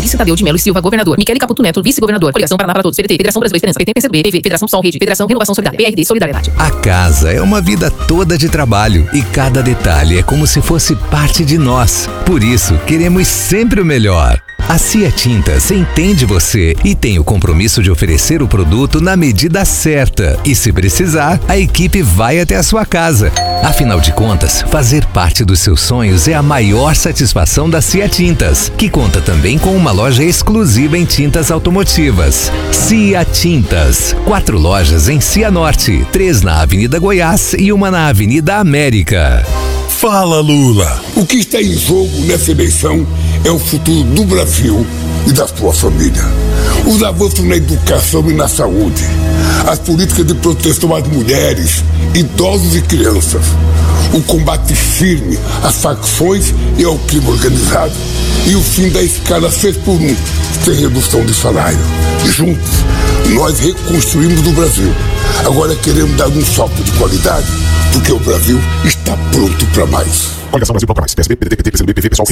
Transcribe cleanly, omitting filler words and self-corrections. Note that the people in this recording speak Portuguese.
Maurício Tadeu de Melo e Silva, governador. Michele Caputo Neto, vice-governador. Coligação Paraná para Todos, PDT, Federação Brasileira Esperança, PT, PCdoB, PV, Federação Sol Rede, Federação Renovação Solidária, PRD, Solidariedade. A casa é uma vida toda de trabalho e cada detalhe é como se fosse parte de nós. Por isso, queremos sempre o melhor. A Cia Tintas entende você e tem o compromisso de oferecer o produto na medida certa. E se precisar, a equipe vai até a sua casa. Afinal de contas, fazer parte dos seus sonhos é a maior satisfação da Cia Tintas, que conta também com uma loja exclusiva em tintas automotivas. Cia Tintas. 4 lojas em Cianorte, 3 na Avenida Goiás e 1 na Avenida América. Fala, Lula! O que está em jogo nessa eleição é o futuro do Brasil e da sua família. Os avanços na educação e na saúde, as políticas de proteção às mulheres, idosos e crianças, o combate firme às facções e ao crime organizado e o fim da escala 6x1, sem redução de salário. Juntos, nós reconstruímos o Brasil. Agora queremos dar um salto de qualidade, porque o Brasil está pronto para mais. Coligação Brasil para mais. PSB, PDT, PT, PCdoB, PV, PSOL,